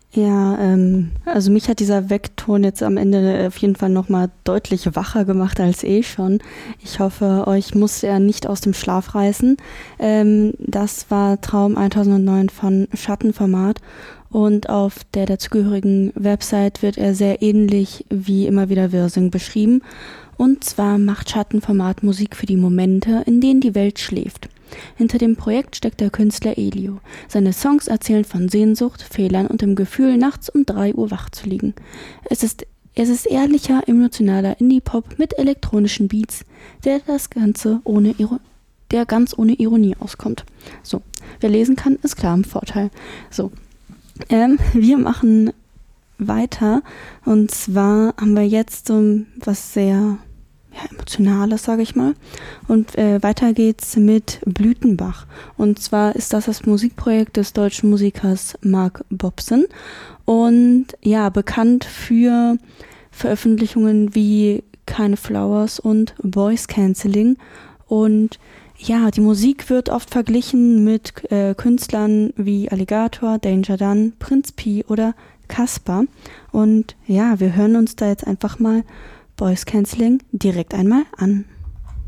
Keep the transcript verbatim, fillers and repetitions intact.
Ja, ähm, also mich hat dieser Weckton jetzt am Ende auf jeden Fall nochmal deutlich wacher gemacht als eh schon. Ich hoffe, euch musste er nicht aus dem Schlaf reißen. Ähm, das war Traum tausendneun von Schattenformat und auf der dazugehörigen Website wird er sehr ähnlich wie immer wieder Wirsing beschrieben. Und zwar macht Schattenformat Musik für die Momente, in denen die Welt schläft. Hinter dem Projekt steckt der Künstler Elio. Seine Songs erzählen von Sehnsucht, Fehlern und dem Gefühl, nachts um drei Uhr wach zu liegen. Es ist, es ist ehrlicher, emotionaler Indie-Pop mit elektronischen Beats, der das Ganze ohne Iro- der ganz ohne Ironie auskommt. So, wer lesen kann, ist klar im Vorteil. So, ähm, wir machen weiter und zwar haben wir jetzt so was sehr ja, Emotionales, sage ich mal. Und äh, weiter geht's mit Blütenbach. Und zwar ist das das Musikprojekt des deutschen Musikers Mark Bobson. Und ja, bekannt für Veröffentlichungen wie Keine Flowers und Voice Cancelling. Und ja, die Musik wird oft verglichen mit äh, Künstlern wie Alligator, Danger Dan, Prinz Pi oder Casper. Und ja, wir hören uns da jetzt einfach mal Voice Cancelling direkt einmal an.